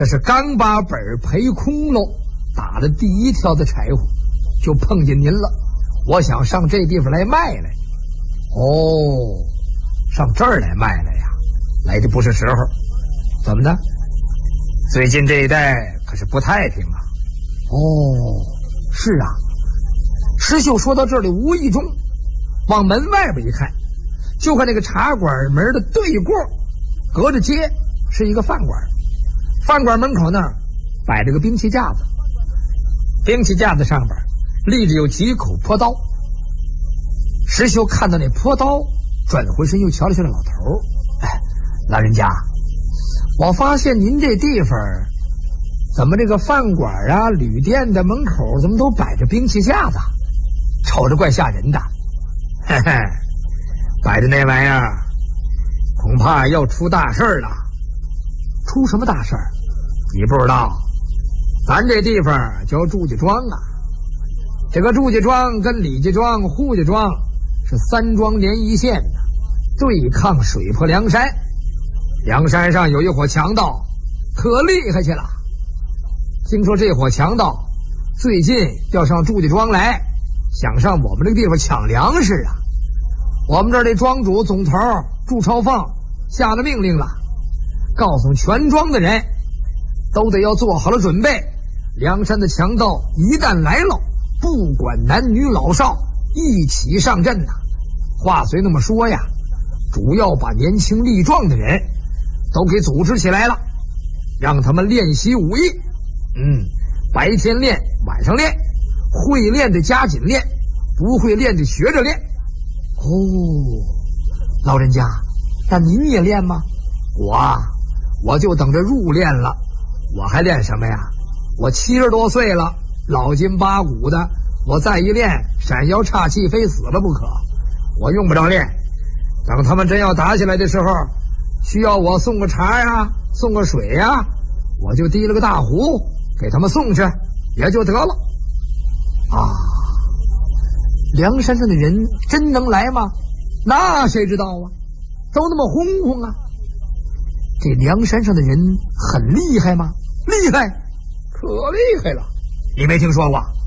这是刚把本赔空喽，打了第一条的柴火，就碰见您了。我想上这地方来卖来。哦，上这儿来卖来呀？来的不是时候。怎么的？最近这一带可是不太平啊。哦，是啊。石秀说到这里，无意中往门外边一看，就看那个茶馆门的对过，隔着街是一个饭馆。饭馆门口那儿摆着个兵器架子，兵器架子上边立着有几口朴刀。石秀看到那朴刀，转回身又瞧了瞧这老头。哎，老人家，我发现您这地方怎么这个饭馆啊、旅店的门口怎么都摆着兵器架子，瞅着怪吓人的。嘿嘿，摆着那玩意儿恐怕要出大事了。出什么大事儿？你不知道，咱这地方叫祝家庄啊。这个祝家庄跟李家庄、胡家庄是三庄连一线的，对抗水泊梁山。梁山上有一伙强盗，可厉害去了。听说这伙强盗最近要上祝家庄来，想上我们这个地方抢粮食啊。我们这儿这庄主总头祝朝凤下了命令了，告诉全庄的人都得要做好了准备，梁山的强盗一旦来了，不管男女老少一起上阵呐。话虽那么说呀，主要把年轻力壮的人都给组织起来了，让他们练习武艺。白天练，晚上练，会练的加紧练，不会练的学着练。哦，老人家，那您也练吗？我就等着入练了。我还练什么呀？我70多岁了，老筋八骨的，我再一练，闪腰岔气，非死了不可。我用不着练。等他们真要打起来的时候，需要我送个茶呀，送个水呀，我就提了个大壶给他们送去，也就得了。啊，梁山上的人真能来吗？那谁知道啊，都那么轰轰啊。这梁山上的人很厉害吗？厉害，可厉害了。你没听说过？